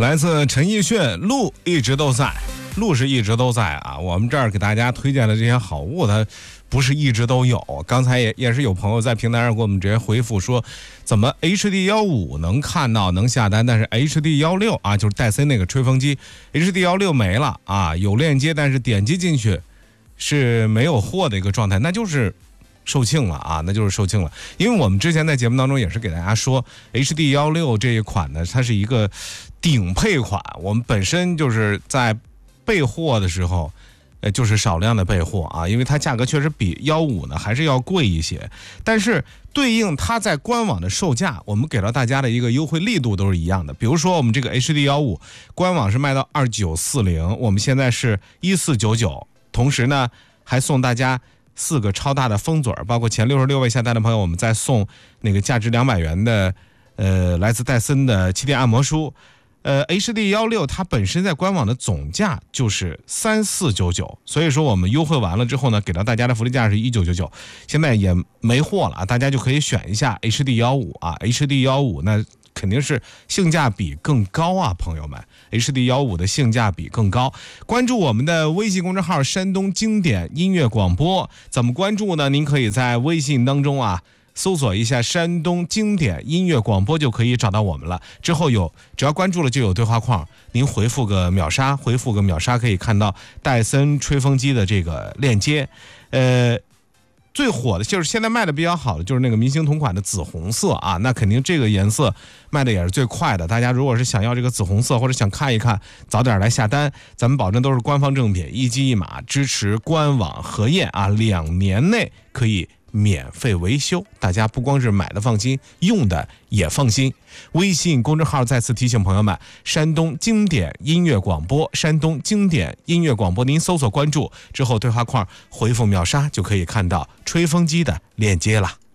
来自陈奕迅，路一直都在，路是一直都在啊。我们这儿给大家推荐的这些好物，它不是一直都有。刚才也是有朋友在平台上给我们直接回复说，怎么 HD15能看到能下单，但是 HD16啊，就是戴森那个吹风机 HD16没了啊，有链接，但是点击进去是没有货的一个状态，那就是售罄了啊，那就是售罄了。因为我们之前在节目当中也是给大家说 HD16这一款呢，它是一个顶配款，我们本身就是在备货的时候就是少量的备货啊，因为它价格确实比15呢还是要贵一些，但是对应它在官网的售价，我们给到大家的一个优惠力度都是一样的。比如说我们这个 HD15 官网是卖到2940，我们现在是1499，同时呢还送大家4个超大的风嘴，包括前66位下单的朋友，我们再送那个价值200元的来自戴森的气垫按摩梳。HD16它本身在官网的总价就是3499，所以说我们优惠完了之后呢，给到大家的福利价是1999，现在也没货了啊，大家就可以选一下 HD15啊 ，HD15那肯定是性价比更高啊，朋友们 ，HD15的性价比更高。关注我们的微信公众号"山东经典音乐广播"，怎么关注呢？您可以在微信当中啊搜索一下"山东经典音乐广播"就可以找到我们了。之后只要关注了就有对话框，您回复个秒杀，可以看到戴森吹风机的这个链接。最火的就是现在卖的比较好的就是那个明星同款的紫红色啊，那肯定这个颜色卖的也是最快的。大家如果是想要这个紫红色或者想看一看，早点来下单，咱们保证都是官方正品，一机一码，支持官网核验啊，2年内可以免费维修，大家不光是买的放心，用的也放心。微信公众号再次提醒朋友们，山东经典音乐广播，山东经典音乐广播，您搜索关注之后，对话框回复秒杀就可以看到吹风机的链接了。